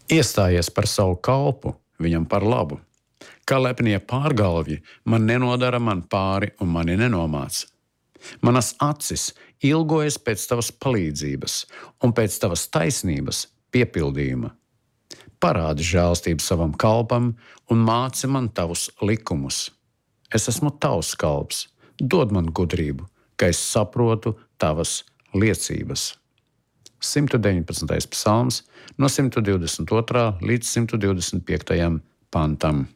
Iestājies par savu kalpu, viņam par labu. Kā lepnie pārgalvji, man nenodara man pāri un mani nenomāca. Manas acis ilgojas pēc tavas palīdzības un pēc tavas taisnības piepildījuma. Parādi žēlstību savam kalpam un māci man tavus likumus. Es esmu tavs kalps, dod man gudrību, ka es saprotu tavas liecības. 119. psalms no 122. līdz 125. pantam.